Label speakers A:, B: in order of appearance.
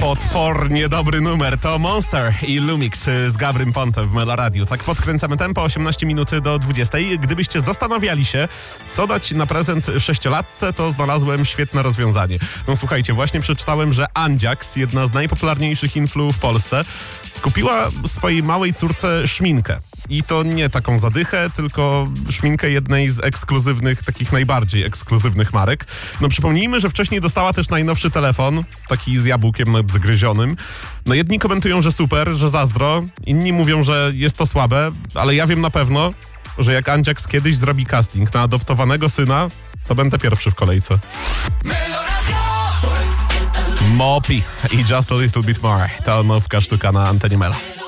A: Potwornie dobry numer. To Monster i Lumix z Gabrym Pontem w Meloradiu. Tak podkręcamy tempo, 18 minut do 20. Gdybyście zastanawiali się, co dać na prezent 6-latce, to znalazłem świetne rozwiązanie. No słuchajcie, właśnie przeczytałem, że Andziaks, jedna z najpopularniejszych influ w Polsce, kupiła swojej małej córce szminkę. I to nie taką zadychę, tylko szminkę jednej z ekskluzywnych, takich najbardziej ekskluzywnych marek. No przypomnijmy, że wcześniej dostała też najnowszy telefon, taki z jabłkiem nadgryzionym. No jedni komentują, że super, że zazdro, inni mówią, że jest to słabe, ale ja wiem na pewno, że jak Andziaks kiedyś zrobi casting na adoptowanego syna, to będę pierwszy w kolejce. Mopi i Just a Little Bit More. To nowka sztuka na antenie Melo.